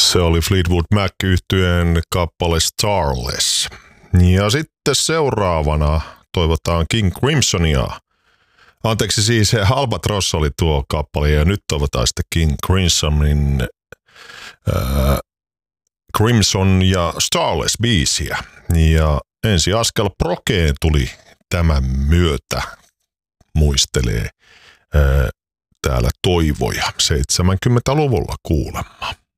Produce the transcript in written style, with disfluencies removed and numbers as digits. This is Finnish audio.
Se oli Fleetwood Mac -yhtyeen kappale Starless. Ja sitten seuraavana toivotaan King Crimsonia. Anteeksi, siis Albatross oli tuo kappale ja nyt toivotaan sitten King Crimsonin Crimson ja Starless -biisiä. Ja ensi askel Prokeen tuli tämän myötä, muistelee täällä toivoja 70-luvulla kuulemma.